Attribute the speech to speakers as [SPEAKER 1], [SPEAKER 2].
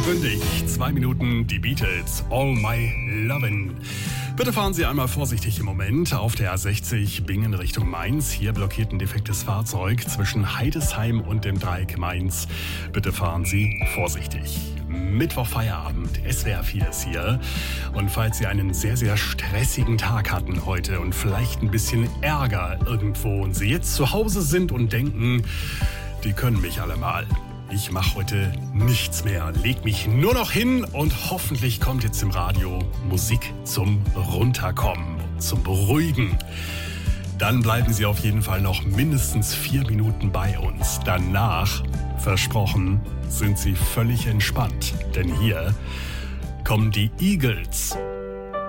[SPEAKER 1] bündig. 2 Minuten die Beatles, All My Lovin'. Bitte fahren Sie einmal vorsichtig im Moment auf der A60 Bingen Richtung Mainz. Hier blockiert ein defektes Fahrzeug zwischen Heidesheim und dem Dreieck Mainz. Bitte fahren Sie vorsichtig. Mittwoch Feierabend, SWR 4 ist hier. Und falls Sie einen sehr, sehr stressigen Tag hatten heute und vielleicht ein bisschen Ärger irgendwo und Sie jetzt zu Hause sind und denken, die können mich alle mal. Ich mache heute nichts mehr, leg mich nur noch hin und hoffentlich kommt jetzt im Radio Musik zum Runterkommen, zum Beruhigen. Dann bleiben Sie auf jeden Fall noch mindestens 4 Minuten bei uns. Danach, versprochen, sind Sie völlig entspannt, denn hier kommen die Eagles.